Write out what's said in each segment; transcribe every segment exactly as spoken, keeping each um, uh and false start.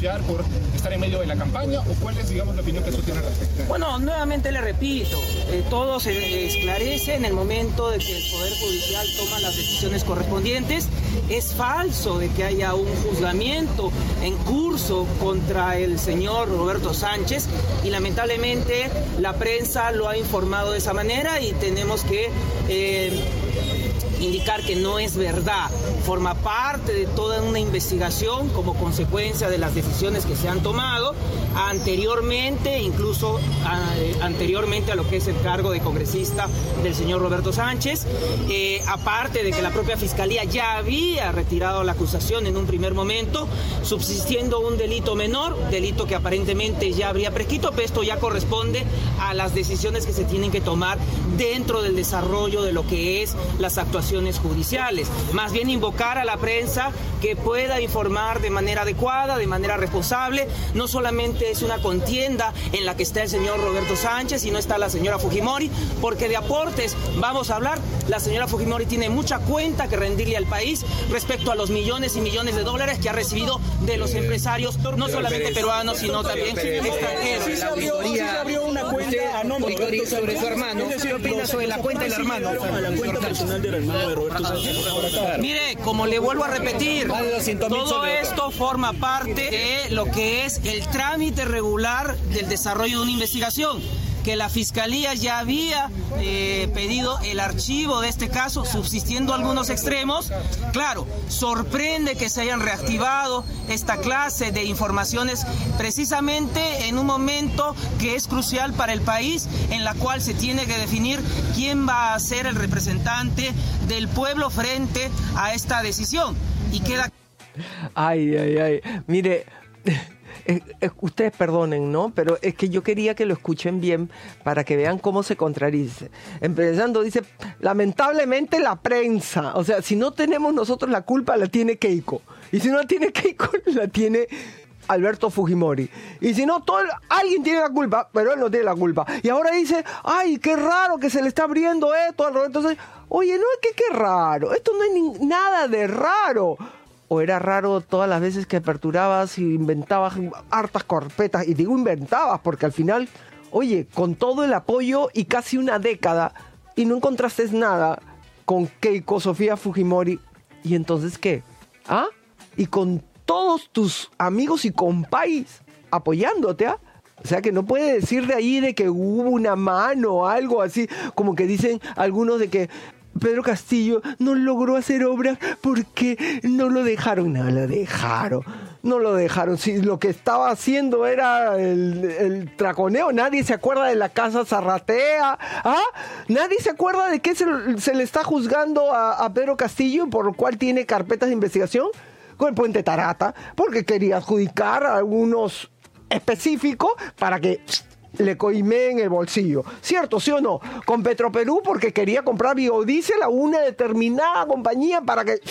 renunciar por estar en medio de la campaña? ¿O cuál es, digamos, la opinión que tú tienes al respecto? Bueno, nuevamente le repito, eh, todo se esclarece en el momento de que el Poder Judicial toma las decisiones correspondientes. Es falso de que haya un juzgamiento en curso contra el señor Roberto Sánchez y lamentablemente la prensa lo ha informado de esa manera y tenemos que eh, indicar que no es verdad. Forma parte de toda una investigación como consecuencia de las decisiones que se han tomado anteriormente, incluso a, anteriormente a lo que es el cargo de congresista del señor Roberto Sánchez. Eh, aparte de que la propia Fiscalía ya había retirado la acusación en un primer momento, subsistiendo un delito menor, delito que aparentemente ya habría prescrito, pero esto ya corresponde a las decisiones que se tienen que tomar dentro del desarrollo de lo que es las actuaciones judiciales. Más bien invocar a la prensa que pueda informar de manera adecuada, de manera responsable. No solamente es una contienda en la que está el señor Roberto Sánchez, sino está la señora Fujimori, porque de aportes vamos a hablar. La señora Fujimori tiene mucha cuenta que rendirle al país respecto a los millones y millones de dólares que ha recibido de los empresarios, no solamente peruanos, sino también extranjeros. Sí se abrió, sí se abrió una cuenta a nombre de Roberto sobre su hermano. ¿Qué opina sobre la cuenta del hermano? A la cuenta personal del hermano de Roberto Sánchez. Mire, como le vuelvo a repetir, todo esto forma parte de lo que es el trámite regular del desarrollo de una investigación, que la Fiscalía ya había eh, pedido el archivo de este caso, subsistiendo algunos extremos. Claro, sorprende que se hayan reactivado esta clase de informaciones precisamente en un momento que es crucial para el país, en la cual se tiene que definir quién va a ser el representante del pueblo frente a esta decisión. Y queda... Ay, ay, ay. Mire... Eh, eh, ustedes perdonen, ¿no? Pero es que yo quería que lo escuchen bien para que vean cómo se contradice. Empezando, dice, lamentablemente la prensa. O sea, si no tenemos nosotros la culpa, la tiene Keiko. Y si no la tiene Keiko, la tiene Alberto Fujimori. Y si no, todo el, alguien tiene la culpa, pero él no tiene la culpa. Y ahora dice, ay, qué raro que se le está abriendo esto al Roberto Sánchez. Oye, no es que qué raro. Esto no es ni, nada de raro. O era raro todas las veces que aperturabas y inventabas hartas carpetas. Y digo inventabas porque al final, oye, con todo el apoyo y casi una década, y no encontraste nada con Keiko, Sofía Fujimori. ¿Y entonces qué? ¿Ah? Y con todos tus amigos y compáis apoyándote, ¿ah? O sea que no puede decir de ahí de que hubo una mano o algo así, como que dicen algunos de que Pedro Castillo no logró hacer obras porque no lo dejaron. No lo dejaron. No lo dejaron. Si lo que estaba haciendo era el, el traconeo, nadie se acuerda de la casa Zarratea. ¿Ah? Nadie se acuerda de qué se, se le está juzgando a, a Pedro Castillo, por lo cual tiene carpetas de investigación con el puente Tarata, porque quería adjudicar a algunos específicos para que le coimeen el bolsillo. ¿Cierto, sí o no? Con Petroperú porque quería comprar biodiesel a una determinada compañía para que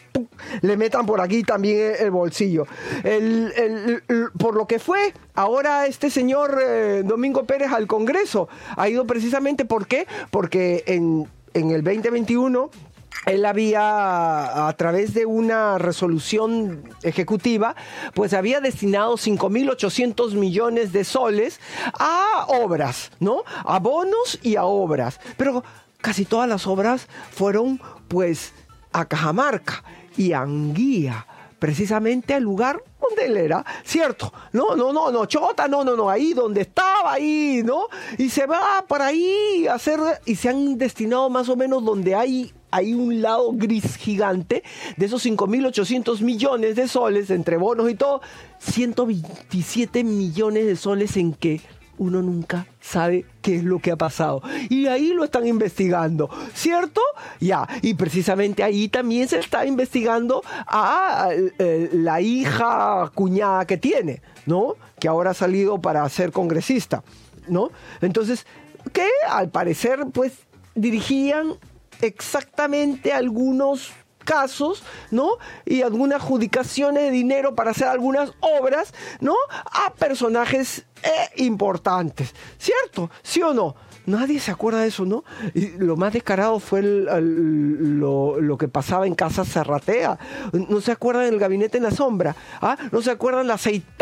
le metan por aquí también el bolsillo. El, el, el, por lo que fue, ahora este señor eh, Domingo Pérez al Congreso ha ido precisamente, ¿por qué? Porque en, en el veinte veintiuno él había, a través de una resolución ejecutiva, pues había destinado cinco mil ochocientos millones de soles a obras, ¿no? A bonos y a obras. Pero casi todas las obras fueron, pues, a Cajamarca y a Anguía, precisamente al lugar donde él era, ¿cierto? No, no, no, no, Chota, no, no, no, ahí donde estaba, ahí, ¿no? Y se va por ahí a hacer, y se han destinado más o menos donde hay... hay un lado gris gigante de esos cinco mil ochocientos millones de soles, entre bonos y todo, ciento veintisiete millones de soles en que uno nunca sabe qué es lo que ha pasado. Y ahí lo están investigando, ¿cierto? Ya, y precisamente ahí también se está investigando a, a, a la hija cuñada que tiene, ¿no? Que ahora ha salido para ser congresista, ¿no? Entonces, que al parecer, pues, dirigían exactamente algunos casos, ¿no? Y algunas adjudicaciones de dinero para hacer algunas obras, ¿no? A personajes eh, importantes, ¿cierto? ¿Sí o no? Nadie se acuerda de eso, ¿no? Y lo más descarado fue el, el, lo, lo que pasaba en Casa Zarratea. No se acuerdan del Gabinete en la Sombra, ¿ah? No se acuerdan la aceitada